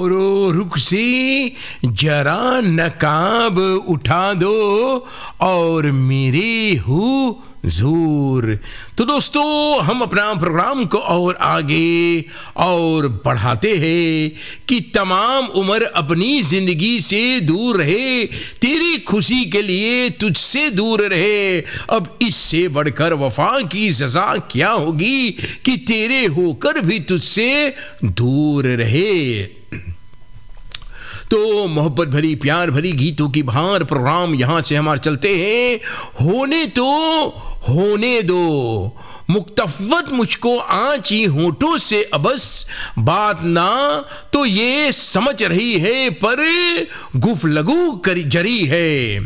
और रुख से जरा नकाब उठा दो और मेरे हुजूर। तो दोस्तों, हम अपना प्रोग्राम को और आगे और बढ़ाते हैं कि तमाम उम्र अपनी जिंदगी से दूर रहे, तेरी खुशी के लिए तुझसे दूर रहे। अब इससे बढ़कर वफा की सजा क्या होगी कि तेरे होकर भी तुझसे दूर रहे। तो मोहब्बत भरी प्यार भरी गीतों की बहार प्रोग्राम यहां से हमारे चलते हैं। होने दो मुक्तफत मुझको आंची होठों से अबस, बात ना तो ये समझ रही है पर गुफ्तगू जरी है।